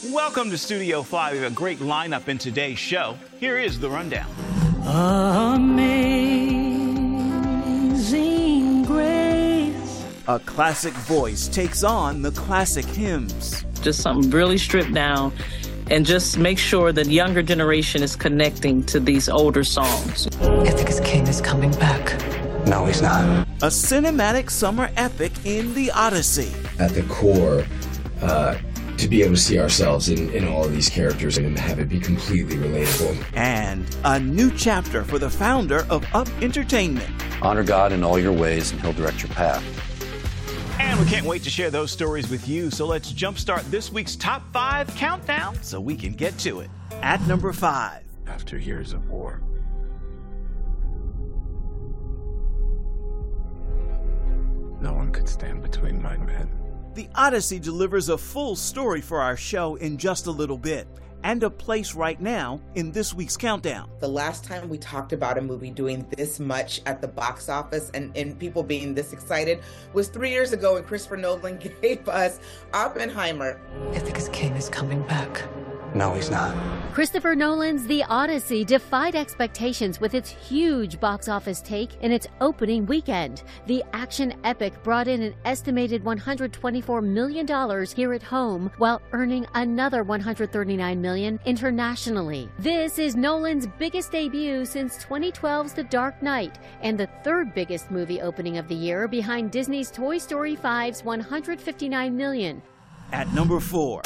Welcome to Studio 5. We have a great lineup in today's show. Here is the rundown. Amazing Grace. A classic voice takes on the classic hymns. Just something really stripped down and just make sure that younger generation is connecting to these older songs. Ithaca's king is coming back. No, he's not. A cinematic summer epic in the Odyssey. At the core, to be able to see ourselves in all of these characters and have it be completely relatable. And a new chapter for the founder of Up Entertainment. Honor God in all your ways, and He'll direct your path. And we can't wait to share those stories with you, so let's jumpstart this week's Top 5 Countdown so we can get to it. At number 5. After years of war, no one could stand between my men. The Odyssey delivers a full story for our show in just a little bit, and a place right now in this week's countdown. The last time we talked about a movie doing this much at the box office and people being this excited was 3 years ago when Christopher Nolan gave us Oppenheimer. Ithaca's king is coming back. No, he's not. Christopher Nolan's The Odyssey defied expectations with its huge box office take in its opening weekend. The action epic brought in an estimated $124 million here at home, while earning another $139 million internationally. This is Nolan's biggest debut since 2012's The Dark Knight, and the third biggest movie opening of the year, behind Disney's Toy Story 5's $159 million. At number 4.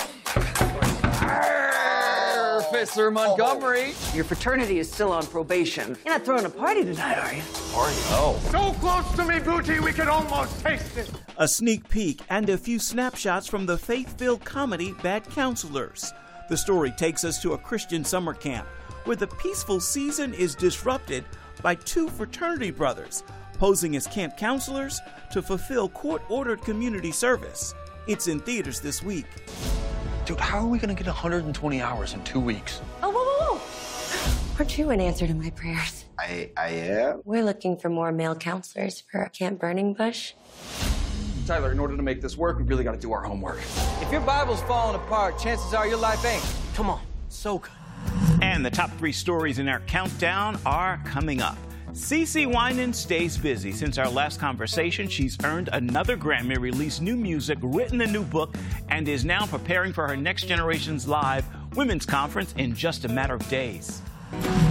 Officer Montgomery. Your fraternity is still on probation. You're not throwing a party tonight, are you? Party? Oh. So close to me, Booty, we can almost taste it. A sneak peek and a few snapshots from the faith-filled comedy Bad Counselors. The story takes us to a Christian summer camp where the peaceful season is disrupted by two fraternity brothers posing as camp counselors to fulfill court-ordered community service. It's in theaters this week. Dude, how are we gonna get 120 hours in 2 weeks? Oh, whoa, whoa, whoa. Aren't you an answer to my prayers? I am? We're looking for more male counselors for our Camp Burning Bush. Tyler, in order to make this work, we really gotta do our homework. If your Bible's falling apart, chances are your life ain't. Come on, so good. And the top 3 stories in our countdown are coming up. CeCe Winans stays busy. Since our last conversation, she's earned another Grammy, released new music, written a new book, and is now preparing for her Next Generation's Live Women's Conference in just a matter of days.